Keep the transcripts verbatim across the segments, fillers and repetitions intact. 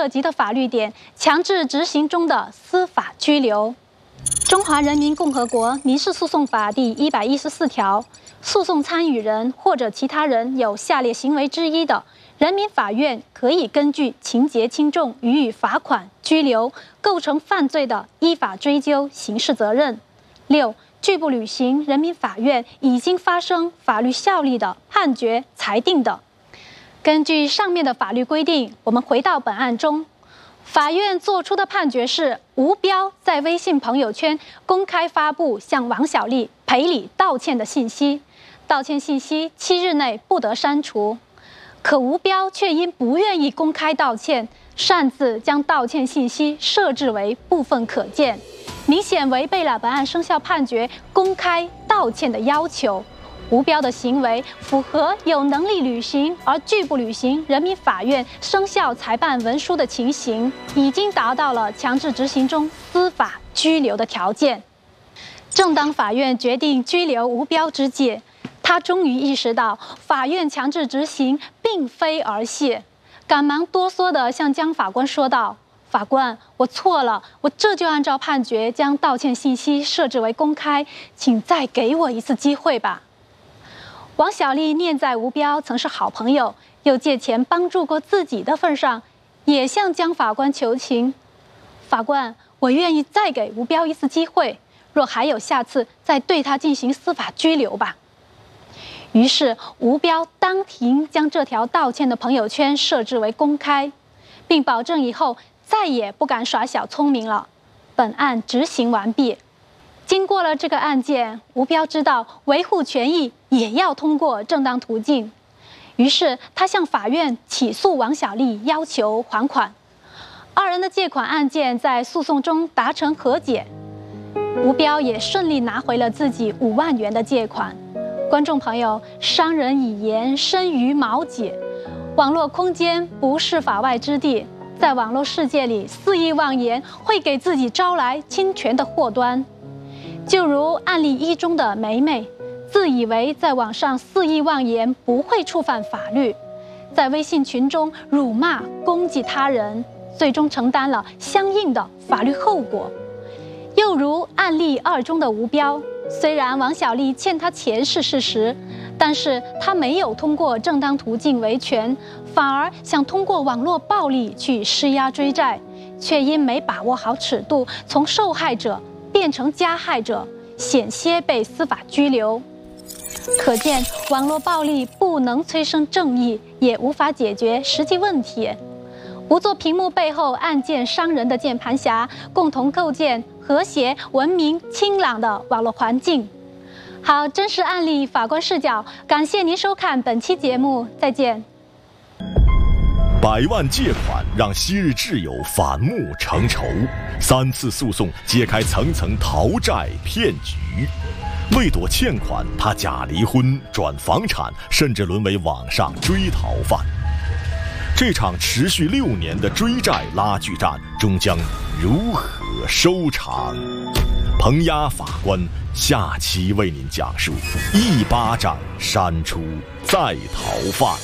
涉及的法律点，强制执行中的司法拘留。中华人民共和国民事诉讼法第一百一十四条，诉讼参与人或者其他人有下列行为之一的，人民法院可以根据情节轻重予以罚款、拘留，构成犯罪的，依法追究刑事责任。六、拒不履行人民法院已经发生法律效力的判决、裁定的。根据上面的法律规定，我们回到本案中，法院作出的判决是吴彪在微信朋友圈公开发布向王小丽赔礼道歉的信息，道歉信息七日内不得删除。可吴彪却因不愿意公开道歉，擅自将道歉信息设置为部分可见，明显违背了本案生效判决公开道歉的要求。吴彪的行为符合有能力履行而拒不履行人民法院生效裁判文书的情形，已经达到了强制执行中司法拘留的条件。正当法院决定拘留吴彪之际，他终于意识到法院强制执行并非儿戏，赶忙哆嗦地向江法官说道：“法官，我错了，我这就按照判决将道歉信息设置为公开，请再给我一次机会吧。”王小丽念在吴彪曾是好朋友，又借钱帮助过自己的份上，也向江法官求情：“法官，我愿意再给吴彪一次机会，若还有下次，再对他进行司法拘留吧。”于是吴彪当庭将这条道歉的朋友圈设置为公开，并保证以后再也不敢耍小聪明了。本案执行完毕。经过了这个案件，吴彪知道维护权益也要通过正当途径，于是他向法院起诉王小丽，要求还款。二人的借款案件在诉讼中达成和解，吴彪也顺利拿回了自己五万元的借款。观众朋友，伤人以言，深于毛解。网络空间不是法外之地，在网络世界里肆意妄言，会给自己招来侵权的祸端。就如案例一中的梅梅，自以为在网上肆意妄言不会触犯法律，在微信群中辱骂攻击他人，最终承担了相应的法律后果。又如案例二中的吴彪，虽然王小丽欠他钱是事实，但是他没有通过正当途径维权，反而想通过网络暴力去施压追债，却因没把握好尺度，从受害者变成加害者，险些被司法拘留。可见网络暴力不能催生正义，也无法解决实际问题。不做屏幕背后暗箭伤人的键盘侠，共同构建和谐、文明、清朗的网络环境。好，真实案例法官视角，感谢您收看本期节目，再见。 百万借款让昔日挚友反目成仇，三次诉讼揭开层层逃债骗局。为躲欠款，他假离婚、转房产，甚至沦为网上追逃犯。这场持续六年的追债拉锯战终将如何收场？彭压法官下期为您讲述：一巴掌扇出再逃犯。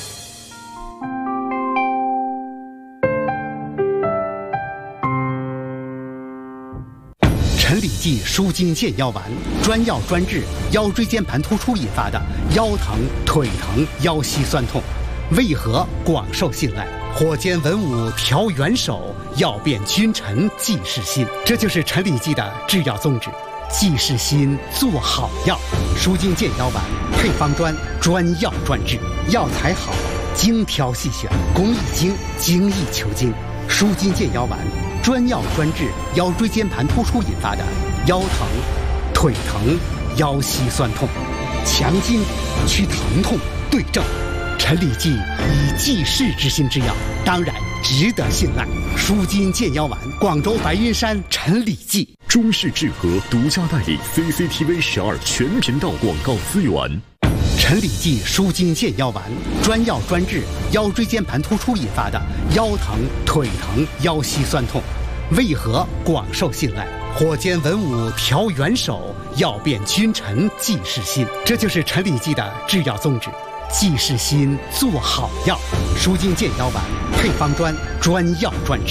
陈李济舒筋健腰丸，专药专治腰椎间盘突出引发的腰疼、腿疼、腰膝酸痛，为何广受信赖？火箭文武调元首，药变君臣济世心。这就是陈李济的制药宗旨：济世心，做好药。舒筋健腰丸配方专，专药专治，药材好，精挑细选，工艺精，精益求精。舒筋健腰丸专药专治腰椎间盘突出引发的腰疼、腿疼、腰膝酸痛，强筋祛疼痛，对症。陈李济以济世之心之药，当然值得信赖。舒筋健腰丸，广州白云山陈李济。 中视智和独家代理 C C T V 十二全频道广告资源。 陈李济舒筋健腰丸，专药专治腰椎间盘突出引发的腰疼、腿疼、腰膝酸痛，为何广受信赖？火箭文武调元首，药变君臣济世心。这就是陈李济的制药宗旨：济世心，做好药。舒筋健腰丸配方专，专药专治。